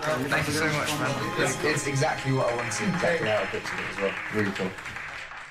Thank you so much, man. It's exactly what I wanted, exactly how I pictured it as well. Really cool.